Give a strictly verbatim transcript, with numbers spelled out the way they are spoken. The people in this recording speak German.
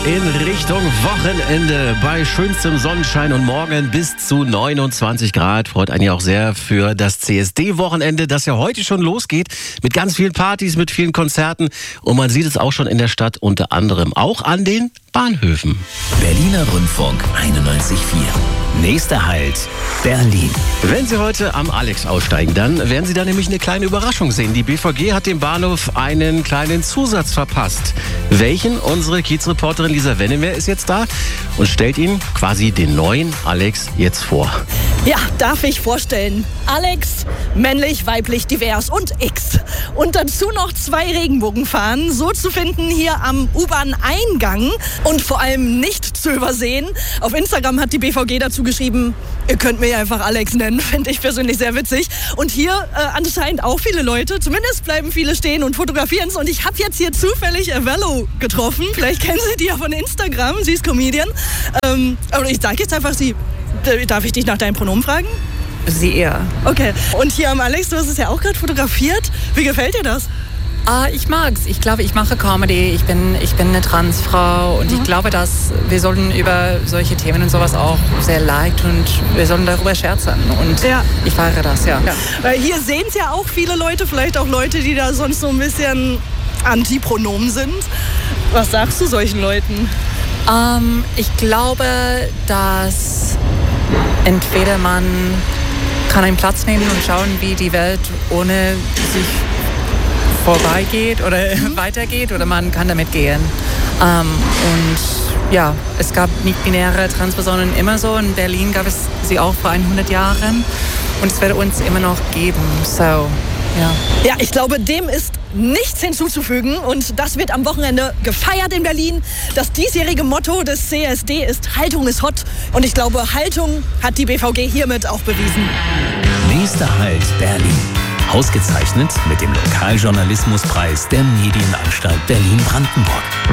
in Richtung Wochenende bei schönstem Sonnenschein und morgen bis zu neunundzwanzig Grad. Freut einen ja auch sehr für das C S D-Wochenende, das ja heute schon losgeht mit ganz vielen Partys, mit vielen Konzerten. Und man sieht es auch schon in der Stadt, unter anderem auch an den Bahnhöfen. Berliner Rundfunk einundneunzig Komma vier. Nächster Halt, Berlin. Wenn Sie heute am Alex aussteigen, dann werden Sie da nämlich eine kleine Überraschung sehen. Die B V G hat dem Bahnhof einen kleinen Zusatz verpasst. Welchen? Unsere Kiezreporterin Lisa Wennemer ist jetzt da und stellt Ihnen quasi den neuen Alex jetzt vor. Ja, darf ich vorstellen. Alex, männlich, weiblich, divers und X. Und dazu noch zwei Regenbogenfahnen, so zu finden hier am U-Bahn-Eingang und vor allem nicht zu übersehen. Auf Instagram hat die B V G dazu geschrieben, ihr könnt mich einfach Alex nennen, finde ich persönlich sehr witzig. Und hier äh, anscheinend auch viele Leute, zumindest bleiben viele stehen und fotografieren es. Und ich habe jetzt hier zufällig Avello getroffen. Vielleicht kennen Sie die ja von Instagram, sie ist Comedian. Ähm, aber ich sage jetzt einfach sie. Darf ich dich nach deinen Pronomen fragen? Sie eher. Okay. Und hier am Alex, du hast es ja auch gerade fotografiert. Wie gefällt dir das? Uh, ich mag's. Ich glaube, ich mache Comedy. Ich bin, ich bin eine Transfrau und mhm. ich glaube, dass wir sollten über solche Themen und sowas auch sehr leicht und wir sollten darüber scherzen. Und ja. ich feiere das, ja. ja. Weil hier sehen es ja auch viele Leute, vielleicht auch Leute, die da sonst so ein bisschen Antipronomen sind. Was sagst du solchen Leuten? Um, ich glaube, dass entweder man kann einen Platz nehmen und schauen, wie die Welt ohne sich vorbeigeht oder mhm. weitergeht, oder man kann damit gehen. Um, und ja, es gab nicht-binäre Transpersonen immer so. In Berlin gab es sie auch vor hundert Jahren und es wird uns immer noch geben. So, ja. Ja, ich glaube, dem ist nichts hinzuzufügen und das wird am Wochenende gefeiert in Berlin. Das diesjährige Motto des C S D ist Haltung ist hot und ich glaube, Haltung hat die B V G hiermit auch bewiesen. Nächster Halt, Berlin. Ausgezeichnet mit dem Lokaljournalismuspreis der Medienanstalt Berlin-Brandenburg.